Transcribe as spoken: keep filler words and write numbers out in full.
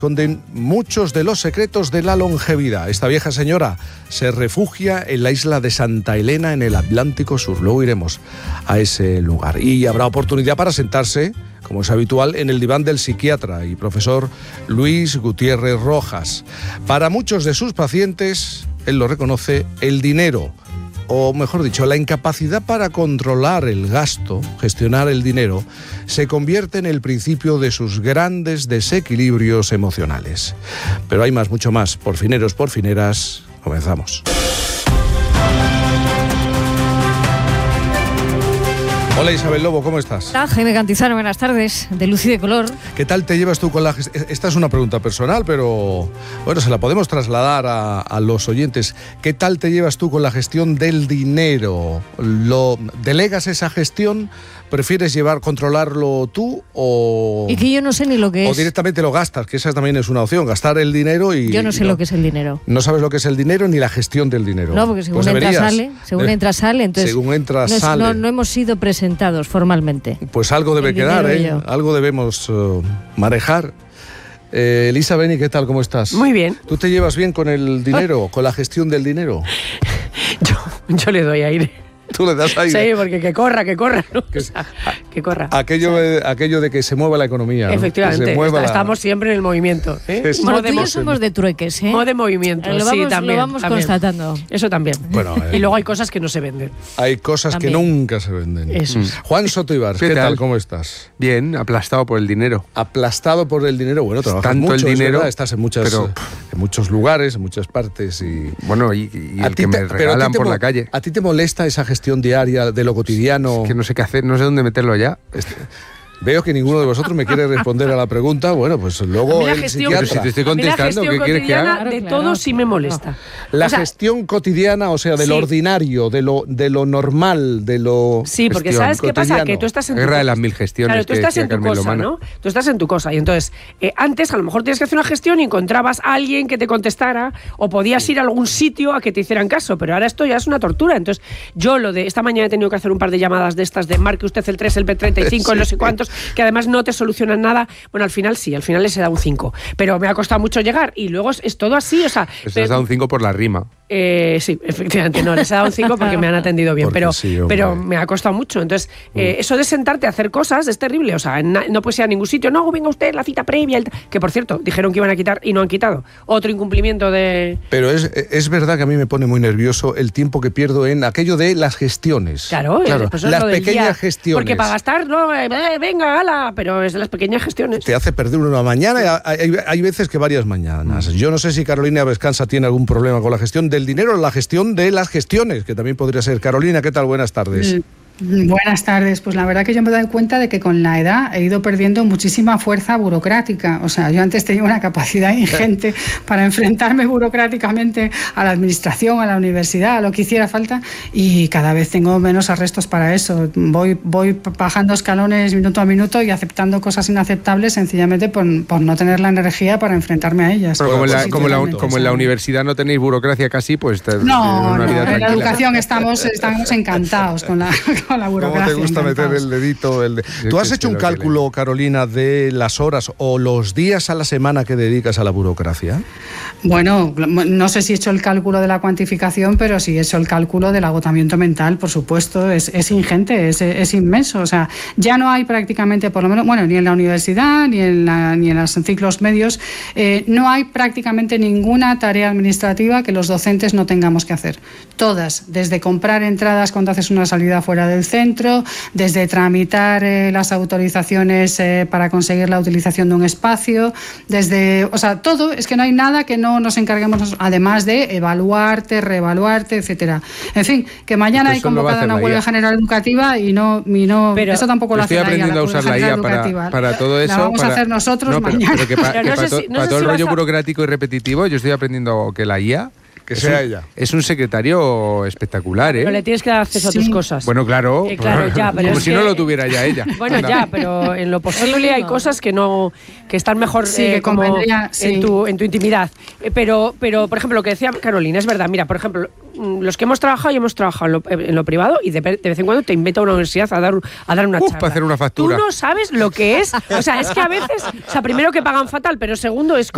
esconden muchos de los secretos de la longevidad. Esta vieja señora se refugia en la isla de Santa Elena, en el Atlántico Sur. Luego iremos a ese lugar. Y habrá oportunidad para sentarse, como es habitual, en el diván del psiquiatra y profesor Luis Gutiérrez Rojas. Para muchos de sus pacientes, él lo reconoce, el dinero, o mejor dicho, la incapacidad para controlar el gasto, gestionar el dinero, se convierte en el principio de sus grandes desequilibrios emocionales. Pero hay más, mucho más. Porfineros, porfineras, comenzamos. Hola Isabel Lobo, ¿cómo estás? Hola Jaime Cantizano, buenas tardes, de luz y de color. ¿Qué tal te llevas tú con la gestión? Esta es una pregunta personal, pero bueno, se la podemos trasladar a, a los oyentes. ¿Qué tal te llevas tú con la gestión del dinero? ¿Lo delegas esa gestión? ¿Prefieres llevar, controlarlo tú o...? Y que yo no sé ni lo que es. O directamente lo gastas, que esa también es una opción, gastar el dinero y... Yo no sé y lo que es el dinero. No sabes lo que es el dinero ni la gestión del dinero. No, porque según pues entra, deberías. sale, según eh, entra, sale, entonces... Según entra, no es, sale. No, no hemos sido presentados formalmente. Pues algo debe el quedar, ¿eh? Yo. Algo debemos uh, manejar. Eh, Elisa Beni, ¿qué tal? ¿Cómo estás? Muy bien. ¿Tú te llevas bien con el dinero, con la gestión del dinero? yo, yo le doy aire. ¿Tú le das aire? Sí, porque que corra, que corra, ¿no? Que, o sea, que corra. Aquello, o sea, de, aquello de que se mueva la economía, ¿no? Efectivamente, Que se mueva está, la... estamos siempre en el movimiento. ¿eh? Es... Bueno, Modo tú y yo de somos de trueques, ¿eh? Modo de movimiento, lo vamos, sí, también. Lo vamos también. constatando. Eso también. Bueno, eh... y luego hay cosas que no se venden. Hay cosas también. que nunca se venden. Eso Mm. es. Juan Soto Ibars, ¿qué, ¿qué tal? tal? ¿Cómo estás? Bien, aplastado por el dinero. Aplastado por el dinero. Bueno, trabajas tanto mucho, el dinero, es verdad, estás en, muchas, pero, en muchos lugares, en muchas partes. Y bueno, y, y el que te, me regalan por la calle. ¿A ti te molesta esa gestión diaria de lo cotidiano? Es que no sé qué hacer, no sé dónde meterlo ya. Este, veo que ninguno de vosotros me quiere responder a la pregunta. Bueno, pues luego el gestión, psiquiatra. Pero si te estoy contestando, ¿qué quieres que haga? De todo sí me molesta. La o sea, gestión cotidiana, o sea, de sí. lo ordinario, de lo, de lo normal, de lo... Sí, porque gestión, ¿sabes qué cotidiano. pasa? Que tú estás en Guerra tu de las mil gestiones. Claro, tú que estás en tu Carmen cosa, Lomana. ¿no? Tú estás en tu cosa. Y entonces, eh, antes a lo mejor tienes que hacer una gestión y encontrabas a alguien que te contestara o podías ir a algún sitio a que te hicieran caso, pero ahora esto ya es una tortura. Entonces, yo lo de esta mañana he tenido que hacer un par de llamadas de estas de marque usted el tres, el P treinta y cinco, sí. no sé cuántos, que además no te solucionan nada. Bueno, al final sí, al final les he dado un cinco. Pero me ha costado mucho llegar y luego es, es todo así, o sea... Les has dado un cinco por la rima. Eh, sí, efectivamente, no, les he dado un cinco porque me han atendido bien, pero, sí, pero me ha costado mucho. Entonces, eh, eso de sentarte a hacer cosas es terrible, o sea, na, no puedes ir a ningún sitio, no, venga usted, la cita previa, el que por cierto, dijeron que iban a quitar y no han quitado. Otro incumplimiento de... Pero es, es verdad que a mí me pone muy nervioso el tiempo que pierdo en aquello de las gestiones. Claro, claro pues las pequeñas día, gestiones. Porque para gastar, no, eh, venga, ala, pero es de las pequeñas gestiones. Te hace perder una mañana y hay, hay veces que varias mañanas. Mm. Yo no sé si Carolina Vescanza tiene algún problema con la gestión del dinero o la gestión de las gestiones, que también podría ser. Carolina, ¿qué tal? Buenas tardes. Mm. Buenas tardes. Pues la verdad que yo me doy cuenta de que con la edad he ido perdiendo muchísima fuerza burocrática. O sea, yo antes tenía una capacidad ingente para enfrentarme burocráticamente a la administración, a la universidad, a lo que hiciera falta, y cada vez tengo menos arrestos para eso. Voy, voy bajando escalones minuto a minuto y aceptando cosas inaceptables sencillamente por, por no tener la energía para enfrentarme a ellas. Pero como, pues la, sí, como, la, como en la sí. universidad no tenéis burocracia casi, pues... Te, no, una no, vida en tranquila. la educación estamos, estamos encantados con la... La ¿Cómo te gusta meter el dedito? El de... ¿Tú has hecho un cálculo, Carolina, de las horas o los días a la semana que dedicas a la burocracia? Bueno, no sé si he hecho el cálculo de la cuantificación, pero sí he hecho el cálculo del agotamiento mental, por supuesto. Es, es ingente, es, es inmenso. O sea, ya no hay prácticamente, por lo menos, bueno, ni en la universidad, ni en, la, ni en los ciclos medios, eh, no hay prácticamente ninguna tarea administrativa que los docentes no tengamos que hacer. Todas, desde comprar entradas cuando haces una salida fuera del centro, desde tramitar eh, las autorizaciones eh, para conseguir la utilización de un espacio, desde, o sea, todo, es que no hay nada que no nos encarguemos, además de evaluarte, reevaluarte, etcétera. En fin, que mañana hay convocada una huelga general educativa y no, y no pero eso tampoco lo hace la I A. Estoy aprendiendo a usar la I A para, para todo eso. La vamos para, a hacer nosotros no, pero, mañana. Pero que pa, pero que no para, sé to, si, no para sé todo si el rollo a... burocrático y repetitivo, yo estoy aprendiendo que la I A... Que es sea un, ella. Es un secretario espectacular, ¿eh? Pero le tienes que dar acceso sí. a tus cosas. Bueno, claro. Eh, claro ya, pero como es si que... no lo tuviera ya ella. Bueno, Anda. ya, pero en lo posible hay cosas que no que están mejor sí, eh, que como sí. en tu en tu intimidad. Eh, pero, pero, por ejemplo, lo que decía Carolina, es verdad. Mira, por ejemplo, los que hemos trabajado y hemos trabajado en lo, en lo privado y de, de vez en cuando te invita a una universidad a dar, a dar una Uf, charla. para hacer una factura. Tú no sabes lo que es. O sea, es que a veces, o sea, primero que pagan fatal, pero segundo es